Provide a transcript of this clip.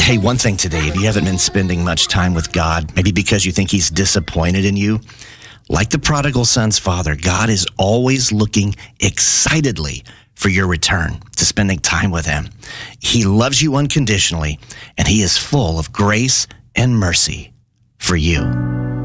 Hey, one thing today, if you haven't been spending much time with God, maybe because you think he's disappointed in you, like the prodigal son's father, God is always looking excitedly for your return to spending time with him. He loves you unconditionally, and he is full of grace and mercy for you.